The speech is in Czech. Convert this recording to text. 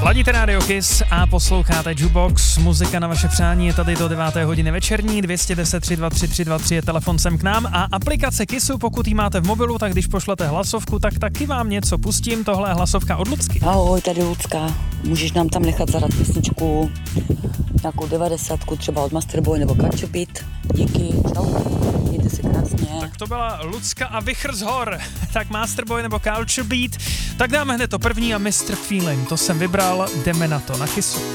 Ladíte Radio Kiss a posloucháte Jukebox. Muzika na vaše přání je tady do 9. hodiny večerní. 210 323 323 je telefon sem k nám a aplikace Kissu, pokud ji máte v mobilu, tak když pošlete hlasovku, tak taky vám něco pustím. Tohle je hlasovka od Lucky. Ahoj, tady Lucka. Můžeš nám tam nechat zahrát písničku, nějakou 90, třeba od Masterboy nebo Culture Beat. Díky, čau. Mějte se krásně. Tak to byla Lucka a Vichr z hor. Tak Masterboy nebo Culture Beat. Tak dáme hned to první a Mr. Feeling. To jsem vybral, jdeme na to na Kissu.